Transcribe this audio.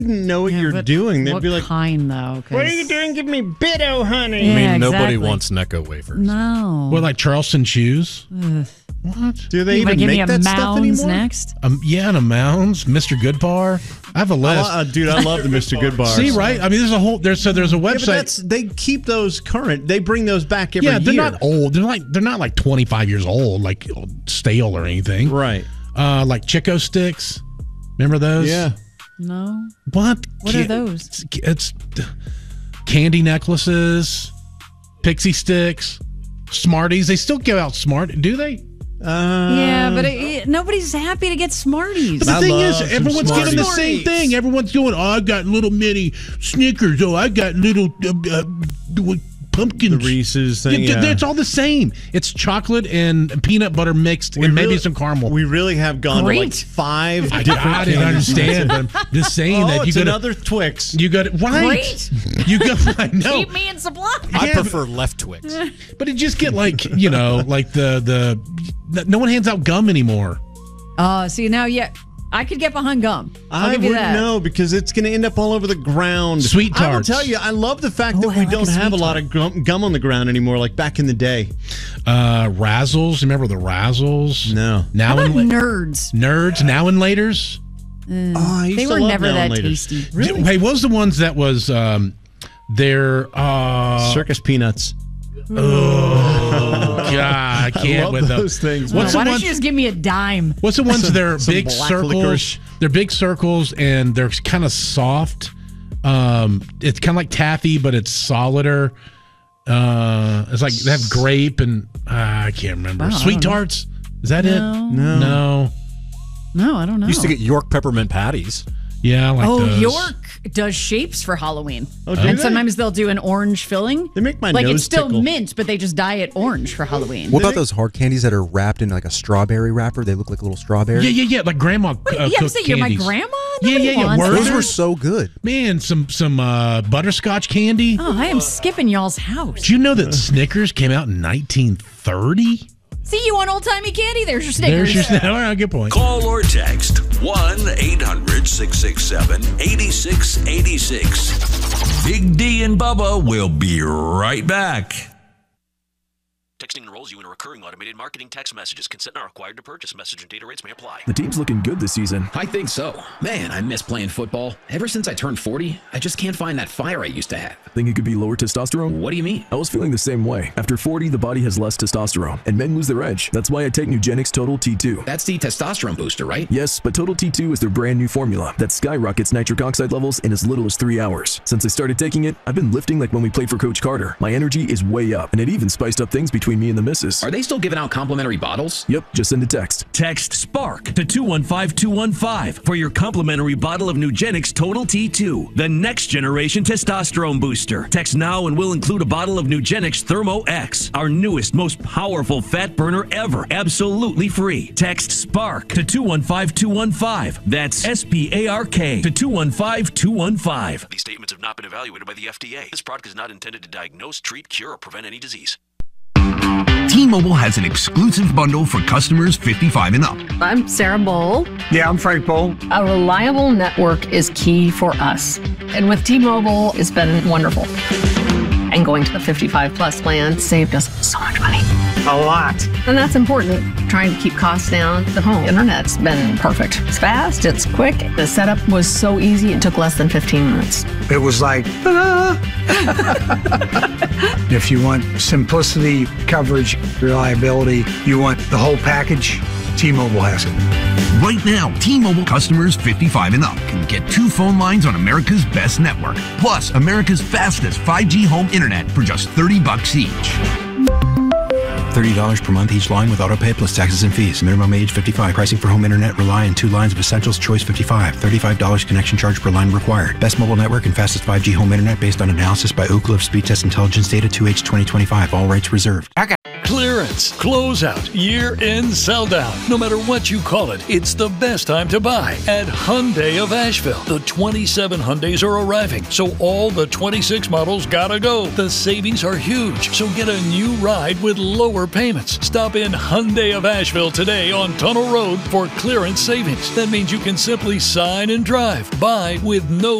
know what you're doing. They'd what be like, kind, though? what are you doing? Give me Biddo, honey. Yeah, I mean, nobody exactly. wants Necco wafers. No. What, like Charleston shoes? What? Do they You wanna even give me make a that stuff Mounds anymore? next? Yeah, and a Mounds, Mr. Goodbar. I have a list. Dude, I love the Mr. Good bars. See, right? I mean, there's a whole. There's a Yeah, but website. they keep those current. They bring those back every year. They're not old. They're not like 25 years old, like stale or anything. Right. Like Chico sticks. Remember those? Yeah. No. What? What are those? It's candy necklaces, pixie sticks, Smarties. They still give out do they? Yeah, but nobody's happy to get Smarties. But the thing is, love some everyone's getting the Smarties. same thing. Everyone's doing, I got little mini Snickers. I got little pumpkins. The Reese's thing, It's all the same. It's chocolate and peanut butter mixed and maybe some caramel. We really have gone to like 5 I different didn't candy understand, but scents. I'm just saying that you it's got another Twix. You got it right. Great. You got. I know. Keep me in supply. I prefer left Twix. But you just get like like the no one hands out gum anymore. See now, I could get behind gum. I give you wouldn't that. know because it's going to end up all over the ground. Sweet I will tarts. tell you, I love the fact that I we like don't a have a sweet lot of gum on the ground anymore, like back in the day. Razzles. Remember the Razzles? No. Now How about and nerds? Now and laters. Oh, I used They to were love never Now and that Laters. tasty. Really? Hey, what was the ones that was their Circus Peanuts. God, I can't love with those things. What's Why the don't ones? you just give me a dime? What's the ones that are some big black circles? licorice. They're big circles and they're kind of soft. It's kind of like taffy, but it's solider. It's like they have grape and I can't remember. Wow, I Sweet don't know. tarts. Is that it? No. No, I don't know. Used to get York peppermint patties. Yeah, I like those. York does shapes for Halloween. Oh, do and they? sometimes they'll do an orange filling. They make my like nose it's still tickle. mint, but they just dye it orange for Halloween. What about those hard candies that are wrapped in like a strawberry wrapper? They look like little strawberries. Yeah. Like grandma. Wait, you have to cooked say you're my candies. grandma? Yeah. Nobody wants Werther's. Those that. were so good. Man, some butterscotch candy. Oh, I am skipping y'all's house. Did you know that Snickers came out in 1930? See, you want old timey candy? There's your Snickers. There's your all right, good point. Call or text 1-800-667-8686. Big D and Bubba will be right back. Texting enrolls you in a recurring automated marketing text messages. Consent not required to purchase. Message and data rates may apply. The team's looking good this season. I think so. Man, I miss playing football. Ever since I turned 40, I just can't find that fire I used to have. Think it could be lower testosterone? What do you mean? I was feeling the same way. After 40, the body has less testosterone, and men lose their edge. That's why I take Nugenix Total T2. That's the testosterone booster, right? Yes, but Total T2 is their brand new formula that skyrockets nitric oxide levels in as little as 3 hours. Since I started taking it, I've been lifting like when we played for Coach Carter. My energy is way up, and it even spiced up things between me and the missus. Are they still giving out complimentary bottles? Yep, just send a text. Text SPARK to 215-215 for your complimentary bottle of Nugenix Total T2, the next generation testosterone booster. Text now and we'll include a bottle of Nugenix Thermo X, our newest, most powerful fat burner ever, absolutely free. Text SPARK to 215-215. That's SPARK to 215-215. These statements have not been evaluated by the FDA. This product is not intended to diagnose, treat, cure, or prevent any disease. T-Mobile has an exclusive bundle for customers 55 and up. I'm Sarah Bowl. Yeah, I'm Frank Bowl. A reliable network is key for us. And with T-Mobile, it's been wonderful. And going to the 55 plus plan saved us so much money. A lot. And that's important. Trying to keep costs down. The home internet's been perfect. It's fast, it's quick. The setup was so easy, it took less than 15 minutes. It was like, ta-da! If you want simplicity, coverage, reliability, you want the whole package, T-Mobile has it. Right now, T-Mobile customers 55 and up can get 2 phone lines on America's best network, plus America's fastest 5G home internet for just $30 each. $30 per month each line with autopay plus taxes and fees. Minimum age 55. Pricing for home internet rely on 2 lines of Essentials Choice 55. $35 connection charge per line required. Best mobile network and fastest 5G home internet based on analysis by Ookla of Speed Test Intelligence data 2H 2025. All rights reserved. Okay. Clearance, closeout, year-end sell-down. No matter what you call it, it's the best time to buy at Hyundai of Asheville. The 27 Hyundais are arriving, so all the 26 models gotta go. The savings are huge, so get a new ride with lower payments. Stop in Hyundai of Asheville today on Tunnel Road for clearance savings. That means you can simply sign and drive. Buy with no